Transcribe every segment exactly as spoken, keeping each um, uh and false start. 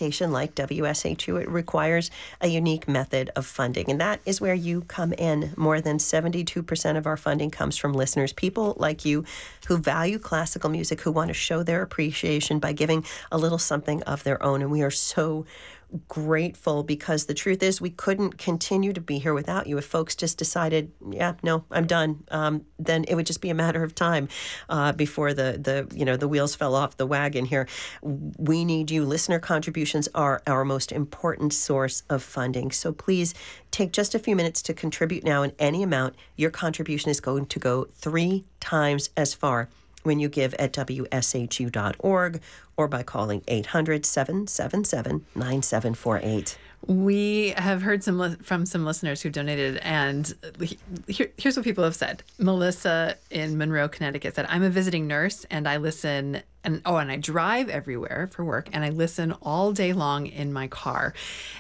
station like W S H U, it requires a unique method of funding. And that is where you come in. More than seventy-two percent of our funding comes from listeners, people like you who value classical music, who want to show their appreciation by giving a little something of their own. And we are so grateful, because the truth is we couldn't continue to be here without you. If folks just decided, yeah, no, I'm done, um, then it would just be a matter of time uh, before the, the, you know, the wheels fell off the wagon here. We need you. Listener contributions are our most important source of funding. So please take just a few minutes to contribute now in any amount. Your contribution is going to go three times as far when you give at W S H U dot org or by calling eight hundred, seven seven seven, nine seven four eight. We have heard some li- from some listeners who donated, and he- here, here's what people have said. Melissa in Monroe, Connecticut said, I'm a visiting nurse and I listen and oh, and I drive everywhere for work, and I listen all day long in my car.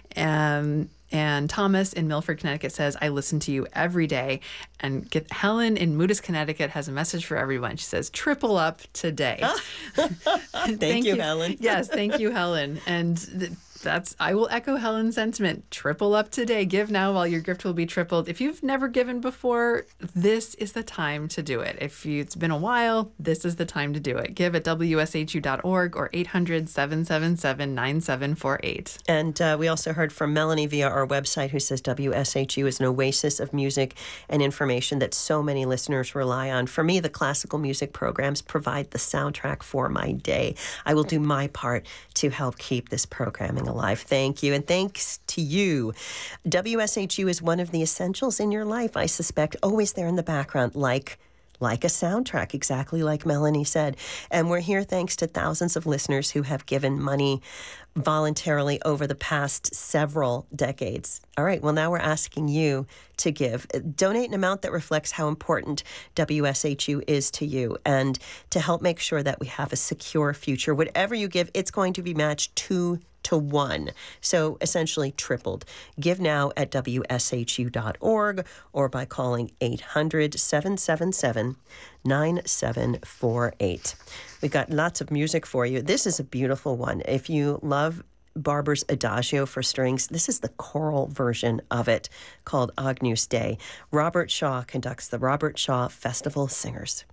Um, And Thomas in Milford, Connecticut says, I listen to you every day. And get, Helen in Moodus, Connecticut has a message for everyone. She says, triple up today. thank, thank you, you, Helen. Yes, thank you, Helen. And th- that's, I will echo Helen's sentiment. Triple up today. Give now while your gift will be tripled. If you've never given before, this is the time to do it. If you, it's been a while, this is the time to do it. Give at W S H U dot org or eight hundred, seven seven seven, nine seven four eight. And uh, we also heard from Melanie via our website, who says W S H U is an oasis of music and information that so many listeners rely on. For me, the classical music programs provide the soundtrack for my day. I will do my part to help keep this programming alive. Thank you. And thanks to you. W S H U is one of the essentials in your life, I suspect, always there in the background, like like a soundtrack, exactly like Melanie said. And we're here thanks to thousands of listeners who have given money voluntarily over the past several decades. All right, well, now we're asking you to give. Donate an amount that reflects how important W S H U is to you, and to help make sure that we have a secure future. Whatever you give, it's going to be matched two to one. So essentially tripled. Give now at W S H U dot org or by calling eight hundred, seven seven seven, nine seven four eight. We've got lots of music for you. This is a beautiful one. If you love Barber's Adagio for strings, this is the choral version of it called Agnus Dei. Robert Shaw conducts the Robert Shaw Festival Singers.